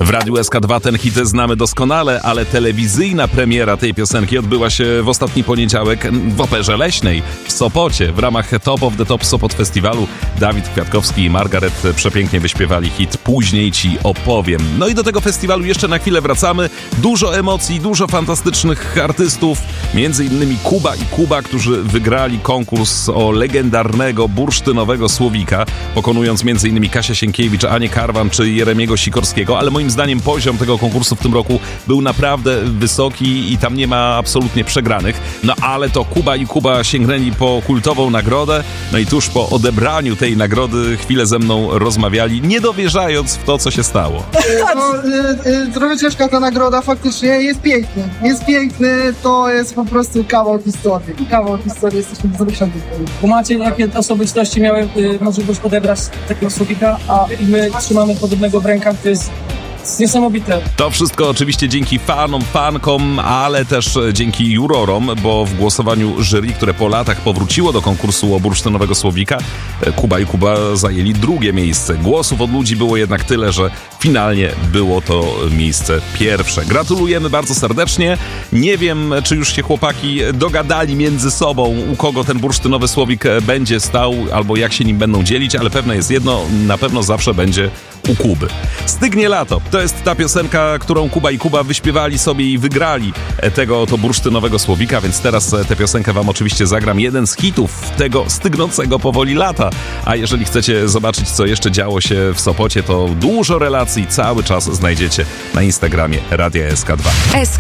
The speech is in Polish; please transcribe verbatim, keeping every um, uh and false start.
W Radiu S K dwa ten hit znamy doskonale, ale telewizyjna premiera tej piosenki odbyła się w ostatni poniedziałek w Operze Leśnej w Sopocie. W ramach Top of the Top Sopot Festiwalu Dawid Kwiatkowski i Margaret przepięknie wyśpiewali hit Później ci opowiem. No i do tego festiwalu jeszcze na chwilę wracamy. Dużo emocji, dużo fantastycznych artystów, między innymi Kuba i Kuba, którzy wygrali konkurs o legendarnego bursztynowego słowika, pokonując między innymi Kasię Sienkiewicz, Anię Karwan czy Jeremiego Sikorskiego, ale moim zdaniem poziom tego konkursu w tym roku był naprawdę wysoki i tam nie ma absolutnie przegranych. No ale to Kuba i Kuba sięgnęli po kultową nagrodę, no i tuż po odebraniu tej nagrody chwilę ze mną rozmawiali, nie dowierzając w to, co się stało. No, y, y, trochę ciężka ta nagroda, faktycznie jest piękny. Jest piękny, to jest po prostu kawał historii. Kawał historii, jesteśmy wzruszeni. Bo macie, jakie osobistości miały y, możliwość odebrać takiego słowika, a my trzymamy podobnego w rękach, to jest jest niesamowite. To wszystko oczywiście dzięki fanom, fankom, ale też dzięki jurorom, bo w głosowaniu jury, które po latach powróciło do konkursu o bursztynowego słowika, Kuba i Kuba zajęli drugie miejsce. Głosów od ludzi było jednak tyle, że finalnie było to miejsce pierwsze. Gratulujemy bardzo serdecznie. Nie wiem, czy już się chłopaki dogadali między sobą, u kogo ten bursztynowy słowik będzie stał, albo jak się nim będą dzielić, ale pewne jest jedno, na pewno zawsze będzie u Kuby. Stygnie lato. To jest ta piosenka, którą Kuba i Kuba wyśpiewali sobie i wygrali tego oto bursztynowego słowika, więc teraz tę piosenkę wam oczywiście zagram. Jeden z hitów tego stygnącego powoli lata. A jeżeli chcecie zobaczyć, co jeszcze działo się w Sopocie, to dużo relacji cały czas znajdziecie na Instagramie Radia S K dwa.